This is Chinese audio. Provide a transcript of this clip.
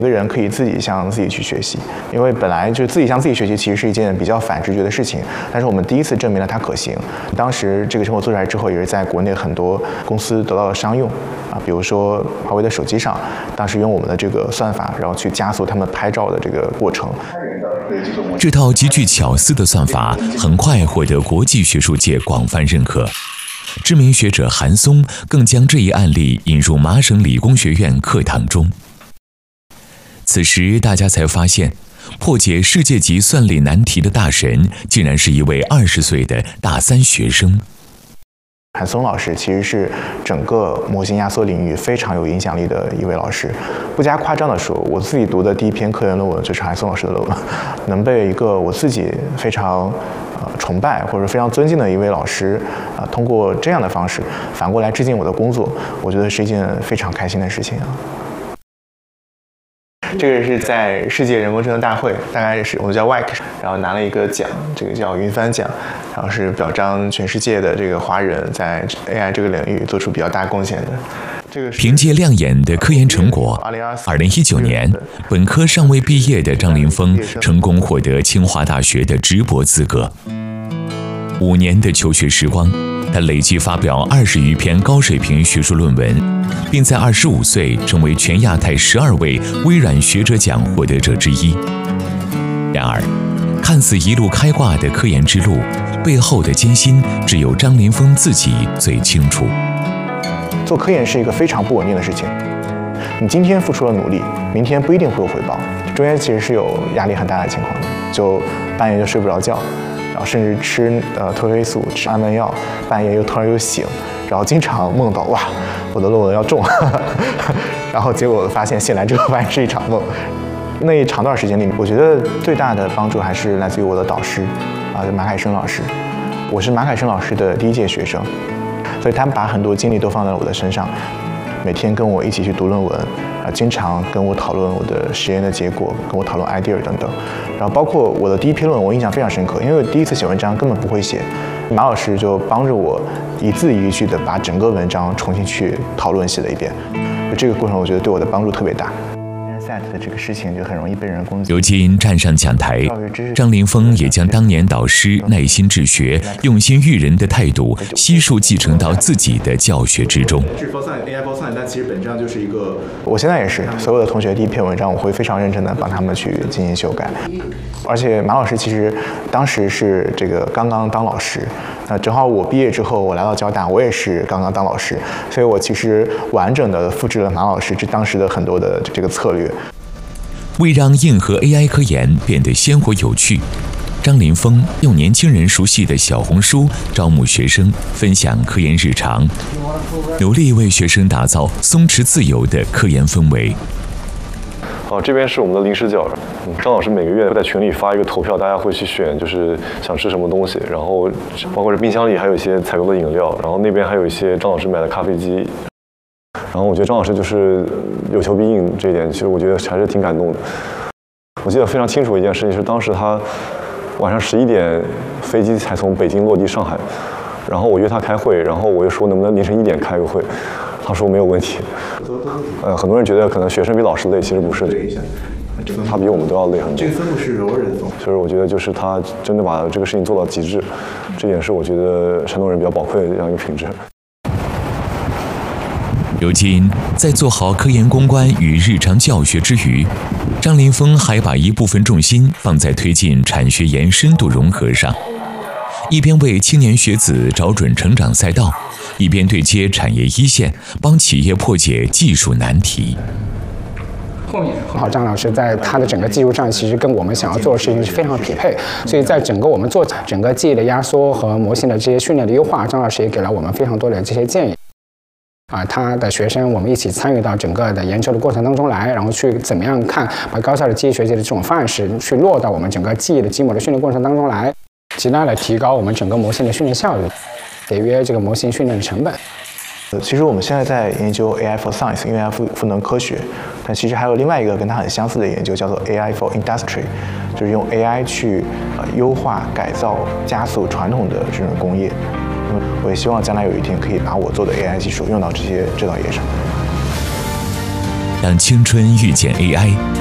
一个人可以自己向自己去学习，因为本来就自己向自己学习其实是一件比较反直觉的事情，但是我们第一次证明了它可行。当时这个成果做出来之后，也是在国内很多公司得到了商用比如说华为的手机上，当时用我们的这个算法，然后去加速他们拍照的这个过程。 这套极具巧思的算法很快获得国际学术界广泛认可。知名学者韩松更将这一案例引入麻省理工学院课堂中。此时，大家才发现，破解世界级算力难题的大神，竟然是一位20岁的大3学生。 韩松老师其实是整个模型压缩领域非常有影响力的一位老师。不加夸张地说，我自己读的第一篇科研论文就是韩松老师的论文，能被一个我自己非常崇拜或者非常尊敬的一位老师通过这样的方式反过来致敬我的工作，我觉得是一件非常开心的事情这个是在世界人工智能大会，大概是我们叫 WEC， 然后拿了一个奖，这个叫云帆奖，然后是表彰全世界的这个华人在 AI 这个领域做出比较大贡献的。 凭借亮眼的科研成果，2019年，本科尚未毕业的张凌峰成功获得清华大学的直博资格。5年的求学时光，他累计发表20余篇高水平学术论文，并在25岁成为全亚太12位微软学者奖获得者之一。然而，看似一路开挂的科研之路，背后的艰辛只有张凌峰自己最清楚。 做科研是一个非常不稳定的事情，你今天付出了努力，明天不一定会有回报，中间其实是有压力很大的情况的，就半夜就睡不着觉，然后甚至吃褪黑素、吃安眠药，半夜又突然又醒，然后经常梦到哇，我的论文要中，然后结果发现醒来之后发现是一场梦。那一长段时间里，我觉得最大的帮助还是来自于我的导师马凯生老师。我是马凯生老师的第1届学生，所以他们把很多精力都放在了我的身上，每天跟我一起去读论文经常跟我讨论我的实验的结果，跟我讨论 idea 等等。然后包括我的第1篇论文，我印象非常深刻，因为我第一次写文章根本不会写，马老师就帮着我一字一句的把整个文章重新去讨论写了一遍。这个过程我觉得对我的帮助特别大。的这个事情就很容易被人攻击。 如今站上讲台，张凌峰也将当年导师耐心治学、用心育人的态度悉数继承到自己的教学之中。 AI for Science， 但其实本质上就是一个，我现在也是，所有的同学第1篇文章我会非常认真的帮他们去进行修改。而且马老师其实当时是这个刚刚当老师，正好我毕业之后我来到交大，我也是刚刚当老师，所以我其实完整的复制了马老师当时的很多的这个策略。 为让硬核 AI 科研变得鲜活有趣，张凌峰用年轻人熟悉的小红书招募学生，分享科研日常，努力为学生打造松弛自由的科研氛围。 这边是我们的零食角，张老师每个月会在群里发一个投票，大家会去选，就是想吃什么东西，然后包括这冰箱里还有一些采购的饮料，然后那边还有一些张老师买的咖啡机。然后我觉得张老师就是有求必应这一点，其实我觉得还是挺感动的。我记得非常清楚一件事情是，当时他晚上11点飞机才从北京落地上海，然后我约他开会，然后我就说能不能凌晨1点开个会，他说没有问题。很多人觉得可能学生比老师累，其实不是，他比我们都要累很多。 这个分布是柔韧风， 所以我觉得就是他真的把这个事情做到极致，这点是我觉得山东人比较宝贵的这样一个品质。 如今，在做好科研攻关与日常教学之余，张凌峰还把一部分重心放在推进产学研深度融合上，一边为青年学子找准成长赛道，一边对接产业一线，帮企业破解技术难题。 好，张老师在他的整个技术上，其实跟我们想要做的事情是非常匹配，所以在整个我们做整个记忆的压缩和模型的这些训练的优化，张老师也给了我们非常多的这些建议。他的学生我们一起参与到整个的研究的过程当中来，然后去怎么样看把高效的记忆学习的这种范式去落到我们整个记忆的基模的训练过程当中来，极大的提高我们整个模型的训练效率，节约这个模型训练的成本。 其实我们现在在研究 AI for Science， 因为 AI 赋能科学，但其实还有另外一个跟它很相似的研究，叫做 AI for Industry， 就是用 AI 去优化、改造、加速传统的这种工业。我也希望将来有一天可以把我做的 AI 技术用到这道业上。 让青春遇见 AI，